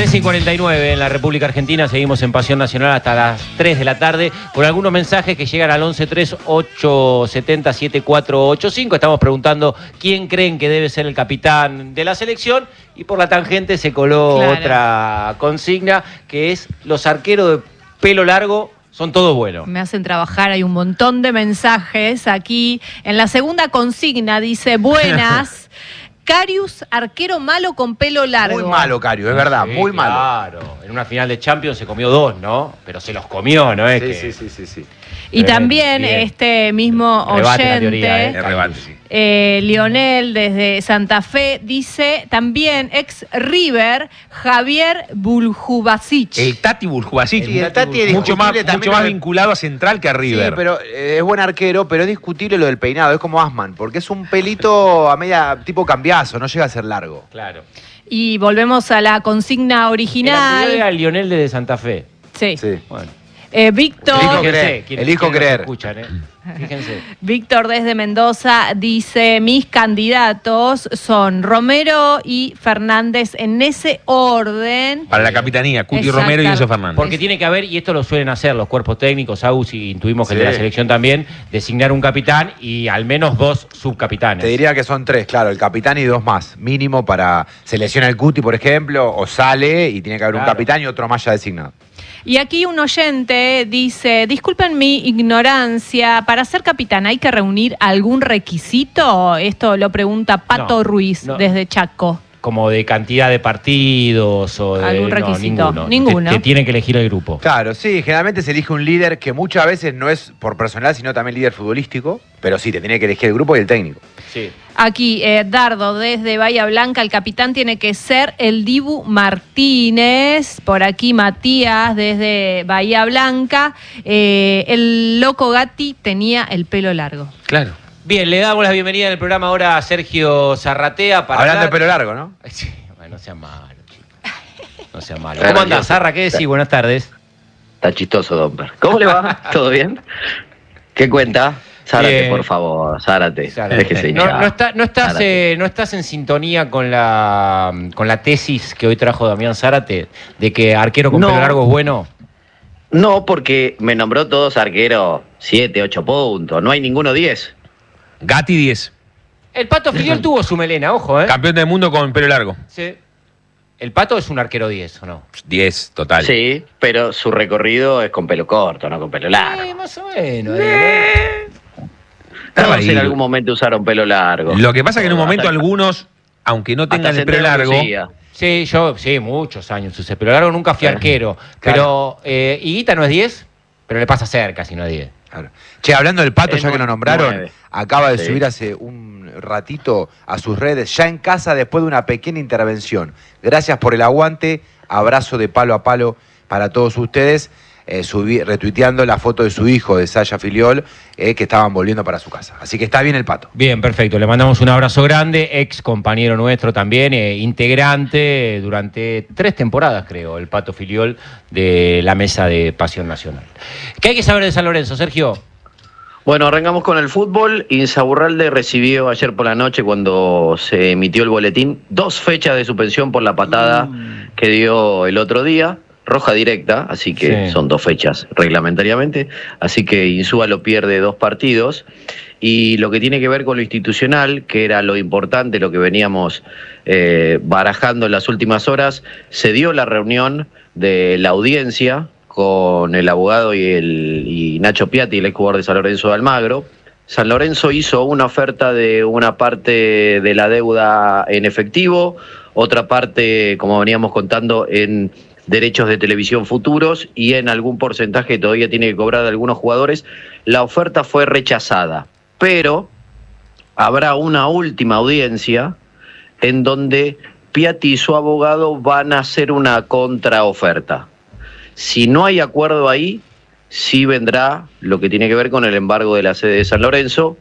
13:49 en la República Argentina, seguimos en Pasión Nacional hasta las 3 de la tarde, con algunos mensajes que llegan al 1138707485. Estamos preguntando quién creen que debe ser el capitán de la selección, y por la tangente se coló otra consigna, que es: los arqueros de pelo largo son todos buenos. Me hacen trabajar, hay un montón de mensajes aquí. En la segunda consigna dice: buenas. Karius, arquero malo con pelo largo. Muy malo, Karius, es verdad, Sí, muy malo. Claro, en una final de Champions se comió 2, ¿no? Pero se los comió, ¿no? Es que... Sí. Y también bien. este mismo Rebate la oyente, teoría, Rebate, sí. Lionel desde Santa Fe, dice también ex River, Javier Buljubasic. El Tati Buljubasic, El Tati es mucho más discutible vinculado a Central que a River. Sí, pero es buen arquero, pero es discutible lo del peinado, es como Asman, porque es un pelito a media tipo cambiazo, no llega a ser largo. Claro. Y volvemos a la consigna El anterior original. era Lionel de Santa Fe. Sí. Bueno. Víctor. Elijo Fíjense, creer, quienes elijo nos creer. escuchan, Fíjense. Víctor desde Mendoza dice: mis candidatos son Romero y Fernández en ese orden. Para la capitanía, Cuti Romero y Enzo Fernández. Porque tiene que haber, y esto lo suelen hacer los cuerpos técnicos, AUS, y intuimos que el de la Sí. selección también, designar un capitán y al menos 2 subcapitanes. Te diría que son 3, claro, el capitán y 2 más, mínimo para selecciona el Cuti, por ejemplo, o sale y tiene que haber un Claro. capitán y otro más ya designado. Y aquí un oyente dice: disculpen mi ignorancia, ¿para ser capitán hay que reunir algún requisito? Esto lo pregunta Pato No, Ruiz no. desde Chaco. Como de cantidad de partidos o de... ¿Algún requisito? No, Ninguno. Te tienen que elegir el grupo. Claro, sí, generalmente se elige un líder que muchas veces no es por personal, sino también líder futbolístico, pero sí, te tiene que elegir el grupo y el técnico. Sí. Aquí, Dardo, desde Bahía Blanca, el capitán tiene que ser el Dibu Martínez. Por aquí, Matías, desde Bahía Blanca. El loco Gatti tenía el pelo largo. Claro. Bien, le damos la bienvenida en el programa ahora a Sergio Zarratea para Hablando de hablar... pelo largo, ¿no? Sí, bueno, no sea malo, chico. No sea malo. ¿Cómo andás, Zarra? ¿Qué decís? Buenas tardes. Está chistoso, Domper. ¿Cómo le va? ¿Todo bien? ¿Qué cuenta? Zárate, Bien. por favor, Zárate. Zárate. Déjese No, hinchar. no estás, Zárate. no estás en sintonía con la tesis que hoy trajo Damián Zárate de que arquero con No. pelo largo es bueno. No, porque me nombró todos arqueros 7, 8 puntos. No hay ninguno 10. Gatti 10. El Pato Filiol tuvo su melena, ojo, ¿eh? Campeón del mundo con pelo largo. Sí. El Pato es un arquero 10, ¿o no? 10, total. Sí, pero su recorrido es con pelo corto, no con pelo largo. Más o menos. Estaba Todos ahí. en algún momento usaron pelo largo. Lo que pasa es que en un momento Hasta- algunos, aunque no tengan hasta el pelo Sendero largo, lucía. Sí, yo, muchos años usé pelo largo, nunca fui Claro. arquero. Pero Higuita no es 10, pero le pasa cerca si no es 10. Claro. Che, hablando del Pato, Es ya que lo nombraron, 9. acaba de Sí. subir hace un ratito a sus redes, ya en casa después de una pequeña intervención. Gracias por el aguante, abrazo de palo a palo para todos ustedes, retuiteando la foto de su hijo, de Saya Filiol, que estaban volviendo para su casa. Así que está bien el Pato. Bien, perfecto. Le mandamos un abrazo grande, ex compañero nuestro también, integrante durante 3 temporadas, creo, el Pato Filiol de la mesa de Pasión Nacional. ¿Qué hay que saber de San Lorenzo, Sergio? Bueno, arrancamos con el fútbol. Insaurralde recibió ayer por la noche, cuando se emitió el boletín, 2 fechas de suspensión por la patada que dio el otro día. Roja directa, así que Sí. son 2 fechas reglamentariamente. Así que Insúa lo pierde 2 partidos. Y lo que tiene que ver con lo institucional, que era lo importante, lo que veníamos barajando en las últimas horas, se dio la reunión de la audiencia con el abogado y Nacho Piatti, el exjugador de San Lorenzo de Almagro. San Lorenzo hizo una oferta de una parte de la deuda en efectivo, otra parte, como veníamos contando, en derechos de televisión futuros y en algún porcentaje que todavía tiene que cobrar de algunos jugadores. La oferta fue rechazada, pero habrá una última audiencia en donde Piatti y su abogado van a hacer una contraoferta. Si no hay acuerdo ahí, sí vendrá lo que tiene que ver con el embargo de la sede de San Lorenzo,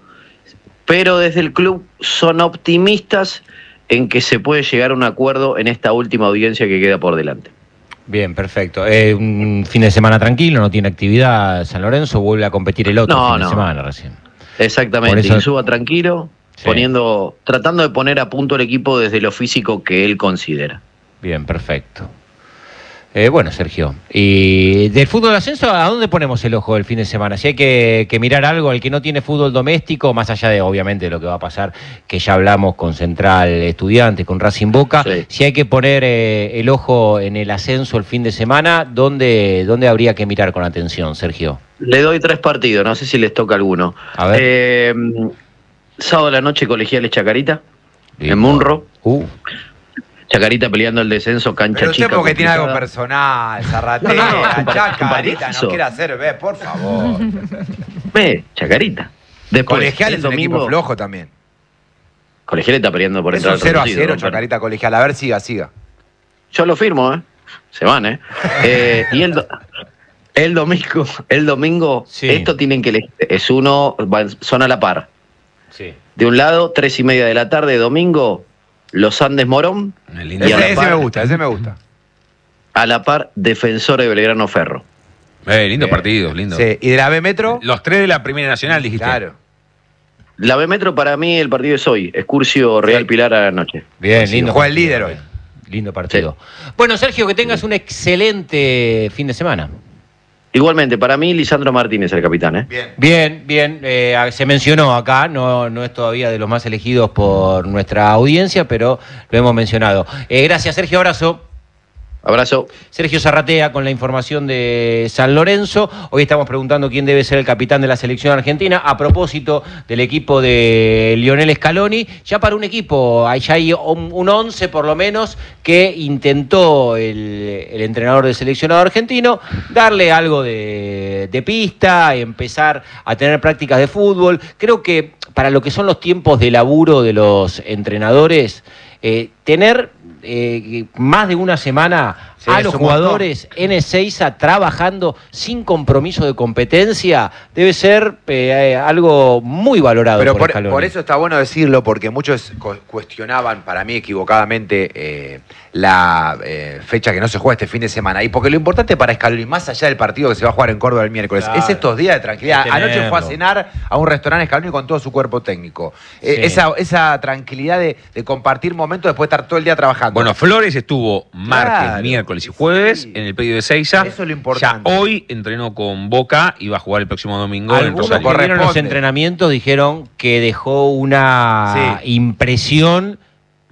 pero desde el club son optimistas en que se puede llegar a un acuerdo en esta última audiencia que queda por delante. Bien, perfecto. Un fin de semana tranquilo, no tiene actividad San Lorenzo, vuelve a competir el otro fin de semana recién. Exactamente, Por eso- Insúa tranquilo, Sí. tratando de poner a punto el equipo desde lo físico que él considera. Bien, perfecto. Bueno, Sergio, y del fútbol de ascenso, ¿a dónde ponemos el ojo el fin de semana? Si hay que mirar algo, el que no tiene fútbol doméstico, más allá de, obviamente, de lo que va a pasar, que ya hablamos con Central Estudiantes, con Racing Boca, Sí. si hay que poner el ojo en el ascenso el fin de semana, ¿dónde habría que mirar con atención, Sergio? Le doy 3 partidos, no sé si les toca alguno. A ver. Sábado a la noche, Colegiales Chacarita, Lindo. en Munro. Chacarita peleando el descenso, cancha Pero usted chica. porque tiene algo complicada. personal, Zarratea, No, no, es un Chacarita, partidazo. no quiere hacer, ve, por favor. Ve, Chacarita. Después, Colegial el es un equipo domingo, flojo también. Colegial está peleando por Es entrar un al 0-0, reducido, ¿no? Chacarita Colegial. A ver, siga. Yo lo firmo, ¿eh? Se van, ¿eh? Y el domingo, Sí. esto tienen que elegir. Son a la par. Sí. De un lado, 3:30 de la tarde, domingo, Los Andes Morón. Lindo. Y a la Ese par- me gusta. A la par, Defensor de Belgrano Ferro. Lindo partido, lindo. Sí. ¿Y de la B Metro? Los 3 de la Primera Nacional, dijiste. Claro. La B Metro, para mí, el partido es hoy. Excursio Real Sí. Pilar a la noche. Bien, Sí, lindo. juega el partido, líder hoy. Lindo partido. Bueno, Sergio, que tengas un excelente fin de semana. Igualmente, para mí, Lisandro Martínez, el capitán, ¿eh? Bien. Bien, se mencionó acá, no es todavía de los más elegidos por nuestra audiencia, pero lo hemos mencionado. Gracias, Sergio, abrazo. Abrazo. Sergio Zarratea con la información de San Lorenzo. Hoy estamos preguntando quién debe ser el capitán de la selección argentina a propósito del equipo de Lionel Scaloni. Ya para un equipo, ya hay un 11 por lo menos que intentó el entrenador del seleccionado argentino darle algo de pista, empezar a tener prácticas de fútbol. Creo que para lo que son los tiempos de laburo de los entrenadores, tener más de una semana Sí, a es los un jugadores en Ezeiza trabajando sin compromiso de competencia debe ser algo muy valorado Pero por Scaloni. por eso está bueno decirlo, porque muchos cuestionaban, para mí equivocadamente, la fecha que no se juega este fin de semana. Y porque lo importante para Scaloni, más allá del partido que se va a jugar en Córdoba el miércoles, Claro. es estos días de tranquilidad. Es Anoche tenerlo. fue a cenar a un restaurante Scaloni con todo su cuerpo técnico. Sí. Esa tranquilidad de compartir momentos después de estar todo el día trabajando. Bueno, Flores estuvo martes, Claro. miércoles y jueves Sí. en el predio de Ezeiza. Eso es lo importante. Ya hoy entrenó con Boca y va a jugar el próximo domingo en el Algunos Rosario. que vieron los corresponde. entrenamientos dijeron que dejó una impresión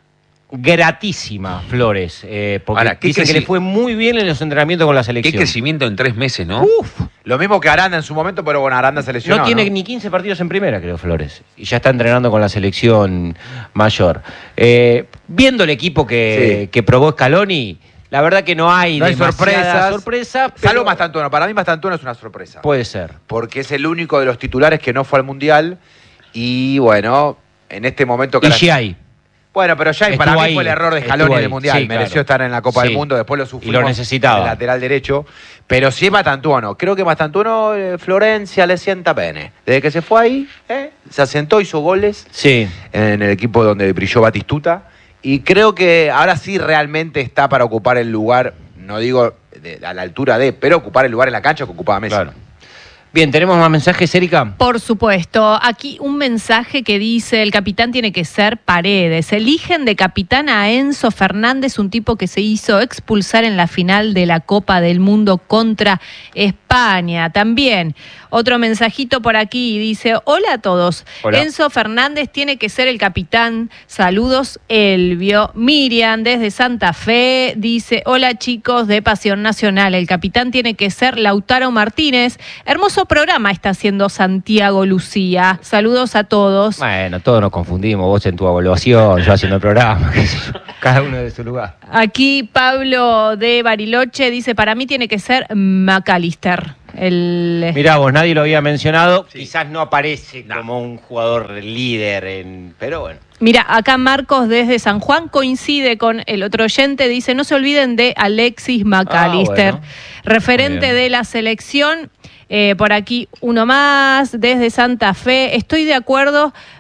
gratísima, Flores, porque Ahora, ¿qué dice que creci- le fue muy bien en los entrenamientos con la Qué selección. crecimiento en 3 meses, ¿no? Uf, Lo mismo que Aranda en su momento, pero bueno, Aranda se lesionó. no tiene ni 15 partidos en primera, creo, Flores. Y ya está entrenando con la selección mayor. Viendo el equipo que probó Scaloni, la verdad que no hay demasiada sorpresa. Salvo pero Mastantuono. Para mí Mastantuono es una sorpresa. puede ser. Porque es el único de los titulares que no fue al Mundial. Y bueno, en este momento... Y Giai. Bueno, pero ya para Estuvo mí ahí, fue el error de estuvo Scaloni en ahí. el Mundial. Sí, Mereció claro. estar en la Copa Sí. del Mundo, después lo sufrimos. Y lo necesitaba. en el lateral derecho. Pero sí Mastantuono. Creo que Mastantuono, Florencia le sienta pene. Desde que se fue ahí, se asentó, hizo goles Sí. en el equipo donde brilló Batistuta. Y creo que ahora sí realmente está para ocupar el lugar, no digo a la altura de, pero ocupar el lugar en la cancha que ocupaba Messi. Claro. Bien, ¿tenemos más mensajes, Erika? Por supuesto. Aquí un mensaje que dice, el capitán tiene que ser Paredes. Eligen de capitán a Enzo Fernández, un tipo que se hizo expulsar en la final de la Copa del Mundo contra España. También otro mensajito por aquí dice, hola a todos. Hola. Enzo Fernández tiene que ser el capitán. Saludos, Elvio. Miriam desde Santa Fe dice, hola chicos de Pasión Nacional. El capitán tiene que ser Lautaro Martínez. Hermoso programa está haciendo Santiago Lucía. Saludos a todos. Bueno, todos nos confundimos, vos en tu evaluación, yo haciendo el programa, qué sé yo, cada uno de su lugar. Aquí Pablo de Bariloche dice, para mí tiene que ser McAllister. Mirá vos, nadie lo había mencionado, quizás no aparece como un jugador líder, pero bueno. Mira, acá Marcos desde San Juan coincide con el otro oyente, dice, no se olviden de Alexis McAllister, bueno. referente Muy bien. de la selección. Por aquí uno más, desde Santa Fe. Estoy de acuerdo,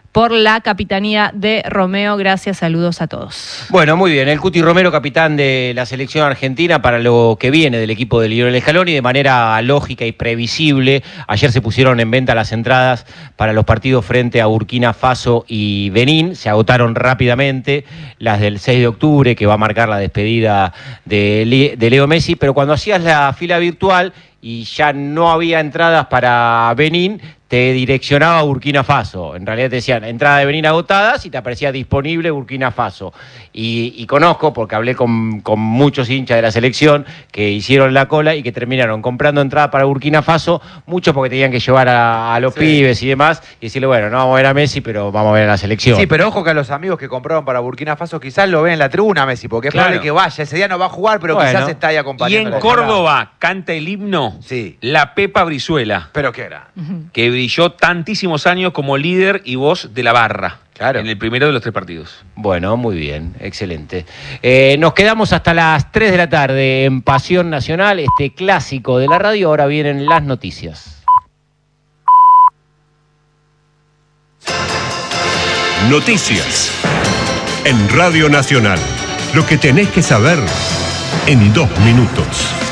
por la capitanía de Romeo. Gracias, saludos a todos. Bueno, muy bien. El Cuti Romero, capitán de la selección argentina para lo que viene del equipo de Lionel Scaloni, de manera lógica y previsible. Ayer se pusieron en venta las entradas para los partidos frente a Burkina Faso y Benín. Se agotaron rápidamente las del 6 de octubre, que va a marcar la despedida de Leo Messi, pero cuando hacías la fila virtual y ya no había entradas para Benín, te direccionaba a Burkina Faso. En realidad te decían entrada de Benín agotadas y te aparecía disponible Burkina Faso. Y conozco, porque hablé con muchos hinchas de la selección que hicieron la cola y que terminaron comprando entrada para Burkina Faso, muchos porque tenían que llevar a los pibes y demás, y decirle, bueno, no vamos a ver a Messi, pero vamos a ver a la selección. Sí, pero ojo que a los amigos que compraron para Burkina Faso quizás lo ven en la tribuna Messi, porque es probable que vaya. Ese día no va a jugar, pero quizás está ahí Y acompañando. en Córdoba canta el himno La Pepa Brizuela. ¿Pero qué era? Que brilló tantísimos años como líder y voz de la barra. Claro. En el primero de los 3 partidos. Bueno, muy bien, excelente. Nos quedamos hasta las 3 de la tarde en Pasión Nacional, este clásico de la radio. Ahora vienen las noticias. Noticias en Radio Nacional. Lo que tenés que saber en 2 minutos.